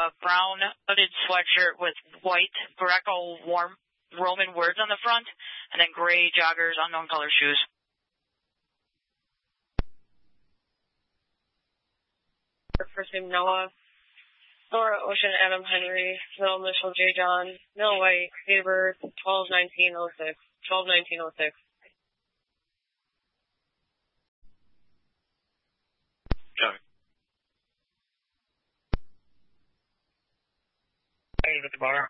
brown hooded sweatshirt with white Greco-warm Roman words on the front, and then gray joggers, unknown color shoes. First name Noah. Laura Ocean Adam Henry. Middle initial J. John. Middle White. Date of birth 12/19/06. 12/19/06. Copy. Hey, at the bar.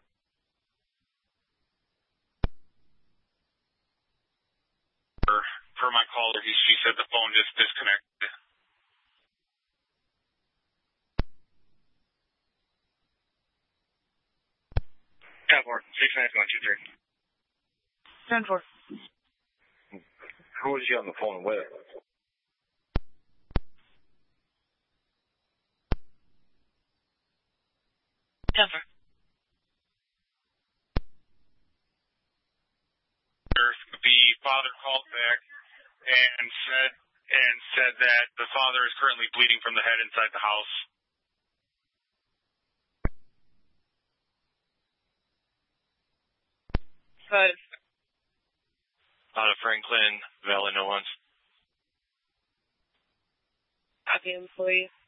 Per my caller, she said the phone just disconnected. 10-4. 69123. 10-4. Who was you on the phone with? The father called back and said that the father is currently bleeding from the head inside the house. Good. Out of Franklin, Valley, no ones. Copy employee.